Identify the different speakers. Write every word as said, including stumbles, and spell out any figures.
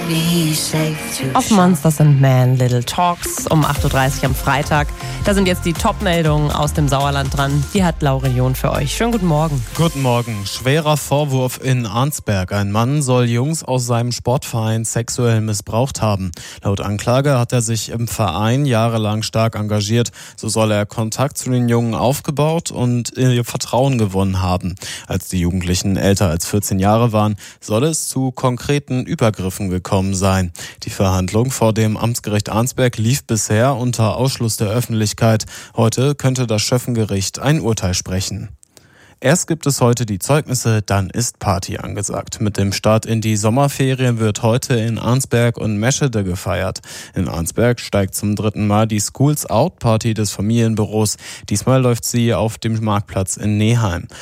Speaker 1: Auf Monsters and Men, Little Talks um acht Uhr dreißig am Freitag. Da sind jetzt die Top-Meldungen aus dem Sauerland dran. Die hat Laure John für euch. Schönen guten Morgen.
Speaker 2: Guten Morgen. Schwerer Vorwurf in Arnsberg. Ein Mann soll Jungs aus seinem Sportverein sexuell missbraucht haben. Laut Anklage hat er sich im Verein jahrelang stark engagiert. So soll er Kontakt zu den Jungen aufgebaut und ihr Vertrauen gewonnen haben. Als die Jugendlichen älter als vierzehn Jahre waren, soll es zu konkreten Übergriffen gekommen sein. Die Verhandlung vor dem Amtsgericht Arnsberg lief bisher unter Ausschluss der Öffentlichkeit. Heute könnte das Schöffengericht ein Urteil sprechen. Erst gibt es heute die Zeugnisse, dann ist Party angesagt. Mit dem Start in die Sommerferien wird heute in Arnsberg und Meschede gefeiert. In Arnsberg steigt zum dritten Mal die Schools Out Party des Familienbüros. Diesmal läuft sie auf dem Marktplatz in Neheim.